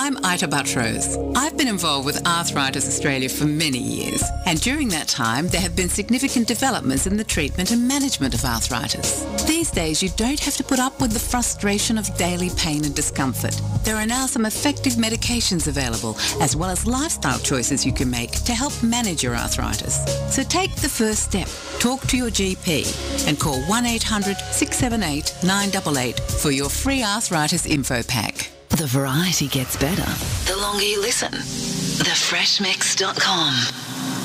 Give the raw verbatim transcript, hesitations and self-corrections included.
I'm Ita Buttrose. I've been involved with Arthritis Australia for many years, and during that time there have been significant developments in the treatment and management of arthritis. These days you don't have to put up with the frustration of daily pain and discomfort. There are now some effective medications available, as well as lifestyle choices you can make to help manage your arthritis. So take the first step. Talk to your G P and call one eight hundred six seven eight nine eight eight for your free arthritis info pack. The variety gets better the longer you listen. the fresh mix dot com